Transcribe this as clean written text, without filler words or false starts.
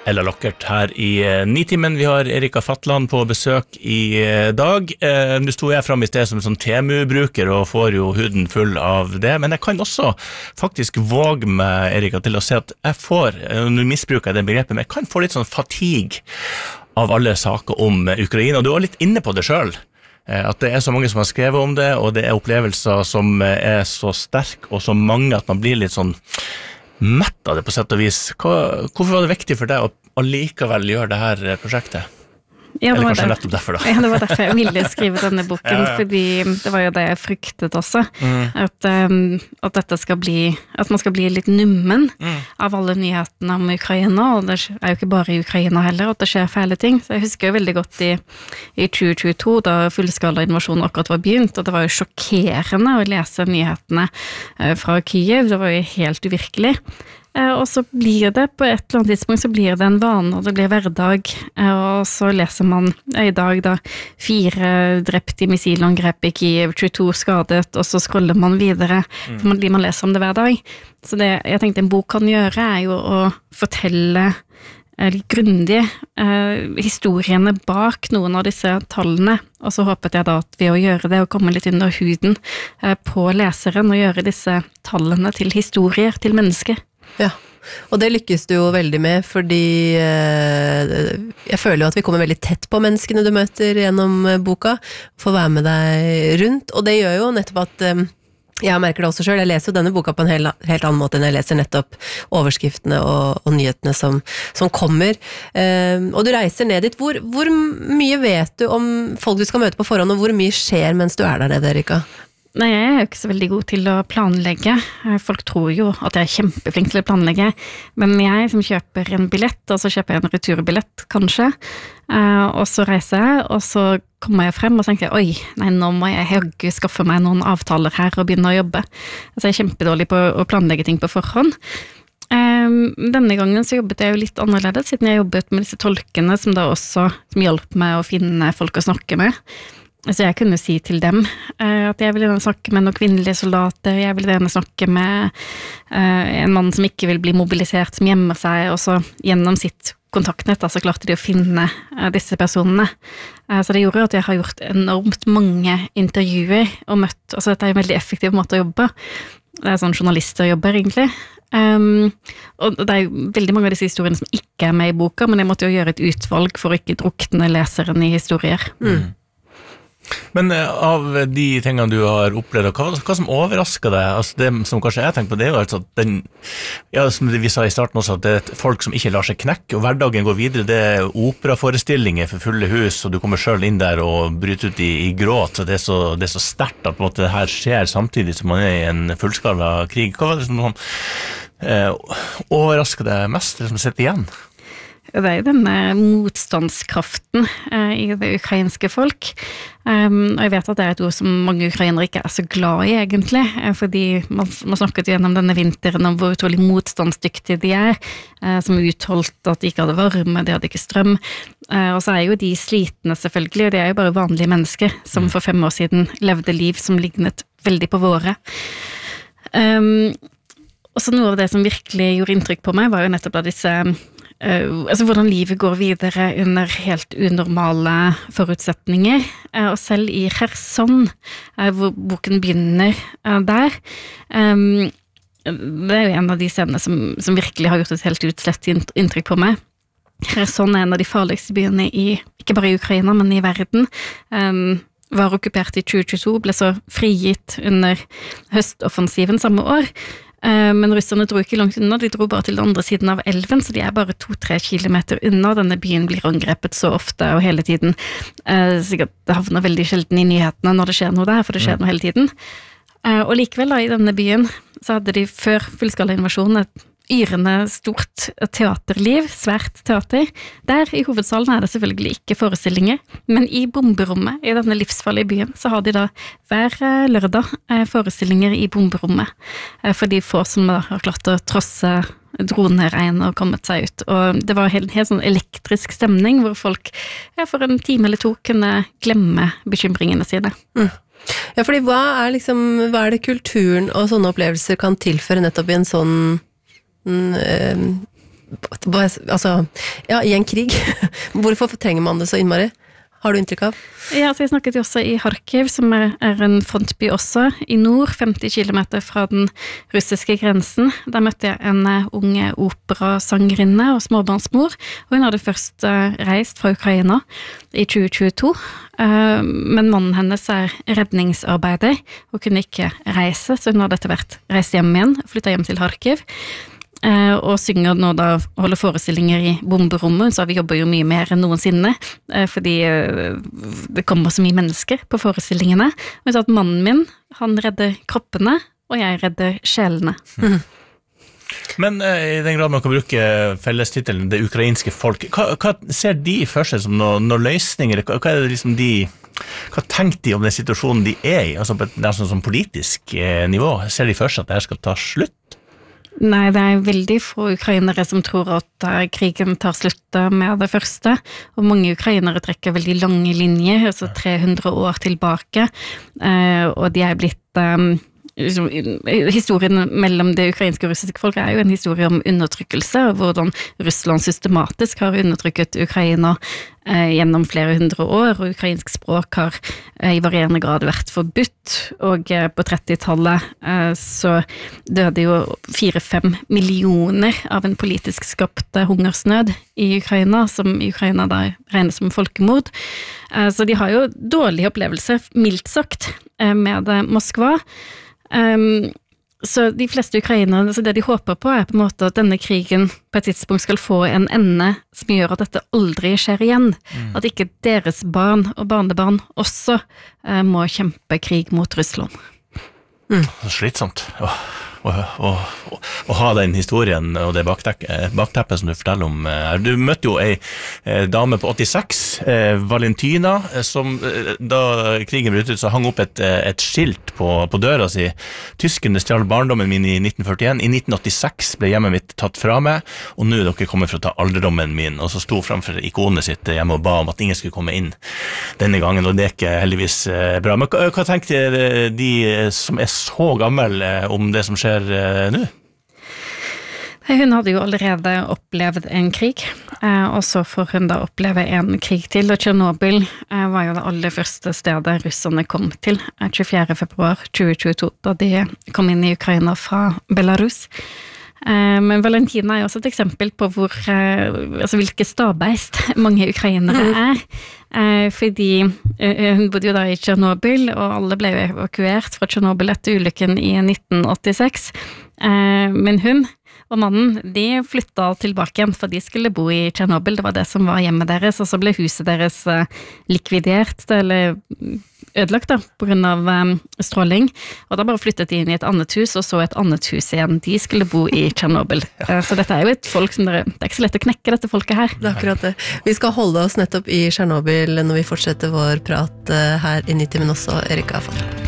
Ella Lockert her i Nitimen. Vi har Erika Fatland på besøk i dag. Nå sto jeg frem i sted som en sånn Temu-bruker og får jo huden full av det, men jeg kan også faktisk våge meg, Erika, til å si at jeg får, nå misbruker jeg det begrepet, men jeg kan få litt sånn fatigue av alle saker om Ukraina, og du var litt inne på det selv. At det så mange som har skrevet om det, og det opplevelser som så sterk og så mange at man blir litt sånn mett av det på sett og vis. Hvorfor var det viktig for deg å allikevel gjøre det her prosjektet? Ja, Eller kanskje nettopp derfor da? Ja, det var derfor jeg ville skrive denne boken, fordi det var jo det jeg fryktet også, at dette skal bli, at man skal bli litt nummen av alle nyhetene om Ukraina, og det jo ikke bare i Ukraina heller, at det skjer fæle ting. Så jeg husker jo veldig godt i 2022, da fullskala invasjonen akkurat var begynt, og det var jo sjokkerende å lese nyhetene fra Kyiv, det var jo helt uvirkelig. Og så blir det, på et eller annet tidspunkt, så blir det en vane, og det blir hverdag, og så leser man i dag da 4 drept i missilangrep i Kyiv, 22 skadet, og så scroller man videre, for man leser om det hver dag. Så det jeg tenkte en bok kan gjøre jo å fortelle litt grundig historiene bak noen av disse tallene, og så håpet jeg da at ved å gjøre det, og komme litt under huden på leseren, og gjøre disse tallene til historier, til mennesker. Ja, og det lykkes du jo veldig med, fordi jeg føler jo at vi kommer veldig tett på menneskene du møter gjennom boka, får være med deg rundt, og det gjør jo nettopp at jeg merker det også selv, jeg leser jo denne boka på en helt annen måte enn jeg leser nettopp overskriftene og nyhetene som kommer, og du reiser ned dit. Hvor mye vet du om folk du skal møte på forhånd, og hvor mye skjer mens du der nede, Erika? Nei, jeg jo ikke så veldig god til å planlegge. Folk tror jo at jeg kjempeflink til å planlegge, men jeg som kjøper en billett, og så kjøper jeg en returbillett, kanskje, og så reiser jeg, og så kommer jeg frem og tenker jeg, oi, nei, nå må jeg skaffe meg noen avtaler her og begynne å jobbe. Altså, jeg kjempedårlig på å planlegge ting på forhånd. Denne gangen så jobbet jeg jo litt annerledes, siden jeg jobbet med disse tolkene som da også som hjalp meg å finne folk å snakke med. Så jeg kunne si til dem at jeg vil gjerne snakke med noen kvinnelige soldater, jeg vil gjerne snakke med en mann som ikke vil bli mobilisert, som gjemmer seg, og så gjennom sitt kontaktnett så klarte de å finne disse personene. Så det gjorde at jeg har gjort enormt mange intervjuer og møtt, altså dette en veldig effektiv måte å jobbe. Det sånn journalister jobber egentlig. Og det jo veldig mange av disse historiene som ikke med i boka, men jeg måtte jo gjøre et utvalg for å ikke drukne leseren i historier. Men av de tingene du har opplevd, hva som overrasker deg? Altså det som kanskje jeg tenker på, det jo altså at som vi sa i starten også, at det folk som ikke lar seg knekke, og hverdagen går videre, det operaforestillinger for fulle hus, og du kommer selv inn der og bryter ut i gråt, så det så sterkt at på en måte det her skjer samtidig som man i en fullskala krig. Hva var det som overrasker deg mest, det som sitter igjen? Det jo denne motstandskraften i det ukrainske folk, og jeg vet at det et ord som mange ukrainere ikke så glad i egentlig, fordi man snakket gjennom denne vinteren om hvor utrolig motstandsdyktige de som utholdt at de ikke hadde varme, de hadde ikke strøm, og så jo de slitne selvfølgelig, og de jo bare vanlige mennesker som for 5 år siden levde liv som lignet veldig på våre. Og så noe av det som virkelig gjorde inntrykk på meg var jo nettopp av disse altså hvordan livet går videre under helt unormale forutsetninger, og selv i Kherson, hvor boken begynner der, det jo en av de scenene som virkelig har gjort et helt utslett inntrykk på meg. Kherson en av de farligste byene ikke bare i Ukraina, men i verden, var okkupert i 2022, ble så frigitt under høstoffensiven samme år, men russerne dro ikke langt unna, de dro bare til den andre siden av elven, så de bare 2-3 kilometer unna. Denne byen blir angrepet så ofte og hele tiden, sikkert det havner veldig sjelden i nyhetene når det skjer noe der, for det skjer noe hele tiden. Og likevel da, i denne byen, så hadde de før fullskala invasjonen et yrende stort teaterliv, svært teater. Der i hovedsalen det selvfølgelig ikke forestillinger, men i bomberommet, i denne livsfarlige byen, så har de da hver lørdag forestillinger i bomberommet, for de få som har klart å trosse droneregn og kommet seg ut. Og det var helt sånn elektrisk stemning, hvor folk for en time eller 2 kunne glemme bekymringene sine. Ja, fordi hva det kulturen og sånne opplevelser kan tilføre nettopp i en sånn altså, ja, i en krig. Hvorfor trenger man det så innmari? Har du inntrykk av? Ja, så jeg snakket jo også i Kharkiv, som er en frontby også, i nord, 50 kilometer fra den russiske grensen. Der møtte jeg en ung operasangerinne og småbarnsmor, og hun hadde først reist fra Ukraina i 2022, men mannen hennes er redningsarbeider og kunne ikke reise, så hun hadde etter hvert reist hjem igjen, flyttet hjem til Kharkiv. Og synger nå da, holder forestillinger i bomberommet, så vi jobber jo mye mer enn noensinne, fordi det kommer så mye mennesker på forestillingene. Men så at mannen min, han redder kroppene, og jeg redder sjelene. Men i den grad man kan bruke fellestittelen det ukrainske folk, hva ser de for seg som noen løsninger? Hva er det liksom hva tenker de om den situasjonen de er i, altså på et nesten sånn politisk nivå? Ser de for seg at dette skal ta slutt? Nei, det er veldig få ukrainere som tror at krigen tar slutt med det første, og mange ukrainere trekker veldig lange linjer, altså 300 år tilbake, og de er blitt historien mellom det ukrainske og russiske folk er jo en historie om undertrykkelse, og hvordan Russland systematisk har undertrykket Ukraina gjennom flere hundre år, og ukrainsk språk har i varierende grad vært forbudt, og på 30-tallet så døde jo 4-5 millioner av en politisk skapt hungersnød i Ukraina, som i Ukraina da regnes som folkemord. Så de har jo dårlige opplevelser, mildt sagt, med Moskva. Så de fleste ukrainere, så det de håper på er på en måte at denne krigen på et tidspunkt skal få en ende som gjør at dette aldri skjer igjen. At ikke deres barn og barnebarn også må kjempe krig mot Russland. Slitsomt å ha den historien og det bakteppet som du forteller om. Du møtte jo en dame på 86, Valentina, som da krigen brøt ut, så hang opp et skilt på døra si. Tyskerne stjal barndommen min i 1941. I 1986 ble hjemmet mitt tatt fra meg, og nå er dere kommet for å ta alderdommen min. Og så sto framfor ikonet sitt hjemme og ba om at ingen skulle komme inn denne gangen, og det er ikke heldigvis bra. Men hva tenker de som er så gammel om det som skjer nå? Hun hadde jo allerede opplevd en krig, og så får hun da oppleve en krig til, og Tsjernobyl var jo det aller første stedet russerne kom til, 24. februar 2022, da de kom inn i Ukraina fra Belarus. Men Valentina er også et eksempel på altså hvilke stabeist mange ukrainere er, fordi hun bodde jo da i Tsjernobyl, og alle ble jo evakuert fra Tsjernobyl etter ulykken i 1986, men hun og mannen, de flyttet tilbake igjen, for de skulle bo i Tsjernobyl, det var det som var hjemmet deres, og så ble huset deres likvidert, eller ødelagt da, på grunn av stråling, og da bare flyttet de inn i et annet hus, og så et annet hus igjen. De skulle bo i Tsjernobyl. Så dette er jo et folk som det er ikke så lett å knekke dette folket her. Det er akkurat det. Vi skal holde oss nettopp i Tsjernobyl når vi fortsetter vår prat her i 90, men også Erika Fatland.